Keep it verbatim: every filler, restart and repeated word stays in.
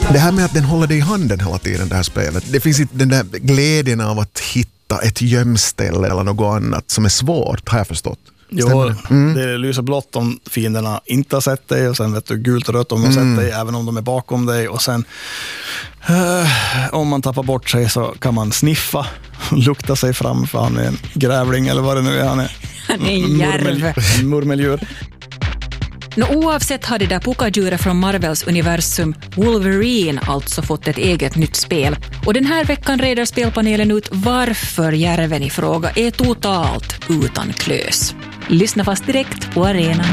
Det här med att den håller dig i handen hela tiden, det här spelet. Det finns inte den där glädjen av att hitta ett gömställe eller något annat som är svårt, har jag förstått. Jo, mm. det lyser blått om fienderna inte har sett dig och sen vet du gult och rött om de har mm. sett dig, även om de är bakom dig, och sen uh, om man tappar bort sig så kan man sniffa och lukta sig fram, för han är en grävling eller vad det nu är, han är, han är en järv. Murmeldjur. Nå, oavsett har det där Puka-djuret från Marvels universum Wolverine alltså fått ett eget nytt spel. Och den här veckan reder spelpanelen ut varför järven i fråga är totalt utan klös. Lyssna fast direkt på arenan.